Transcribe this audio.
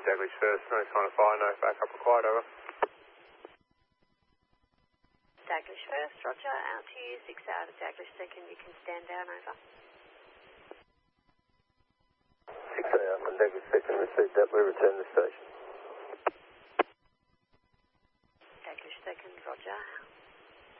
Daglish first, no sign of fire, no backup required, over. Daglish first, roger, out to you, 6 out of Daglish second, you can stand down, over. 6 out from Daglish second, received that, we return to the station.